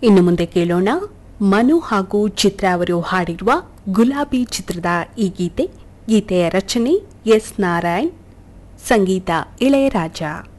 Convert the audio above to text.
ಇನ್ನು ಮುಂದೆ ಕೇಳೋಣ ಮನು ಹಾಗೂ ಚಿತ್ರ ಅವರು ಹಾಡಿರುವ ಗುಲಾಬಿ ಚಿತ್ರದ ಈ ಗೀತೆಯ ರಚನೆ ಎಸ್ ನಾರಾಯಣ್, ಸಂಗೀತ ಇಳೆಯರಾಜ.